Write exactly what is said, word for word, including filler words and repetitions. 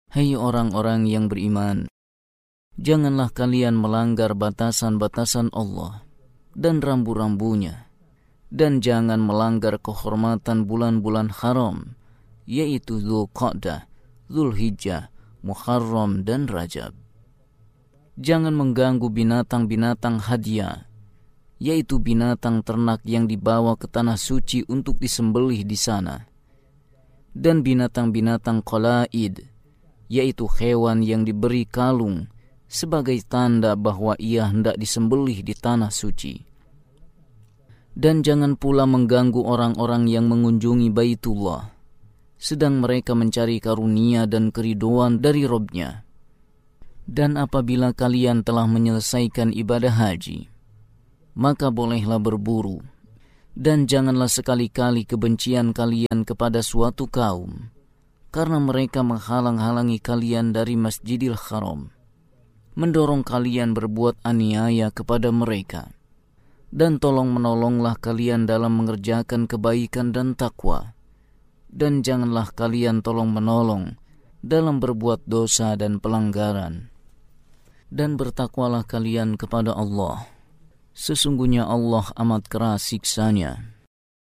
Hai orang-orang yang beriman, janganlah kalian melanggar batasan-batasan Allah dan rambu-rambunya, dan jangan melanggar kehormatan bulan-bulan haram, yaitu Dzulqa'dah, Dzulhijjah, Muharram, dan Rajab. Jangan mengganggu binatang-binatang hadiah, yaitu binatang ternak yang dibawa ke tanah suci untuk disembelih di sana, dan binatang-binatang qalaid, yaitu hewan yang diberi kalung sebagai tanda bahwa ia hendak disembelih di tanah suci. Dan jangan pula mengganggu orang-orang yang mengunjungi Baitullah, sedang mereka mencari karunia dan keridoan dari Rabb-Nya. Dan apabila kalian telah menyelesaikan ibadah haji, maka bolehlah berburu, dan janganlah sekali-kali kebencian kalian kepada suatu kaum, karena mereka menghalang-halangi kalian dari Masjidil Haram, mendorong kalian berbuat aniaya kepada mereka, dan tolong-menolonglah kalian dalam mengerjakan kebaikan dan takwa, dan janganlah kalian tolong-menolong dalam berbuat dosa dan pelanggaran. Dan bertakwalah kalian kepada Allah. Sesungguhnya Allah amat keras siksanya.